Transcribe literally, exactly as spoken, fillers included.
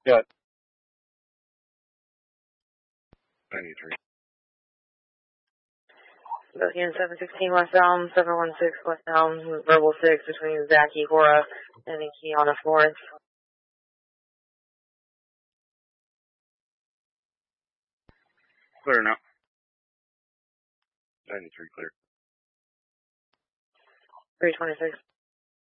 Got ninety-three. Both seven sixteen West Elm, seven one six West Elm, verbal six between Zaki, Hora, and Kiana Florence. Clear now. ninety-three clear. three twenty-six.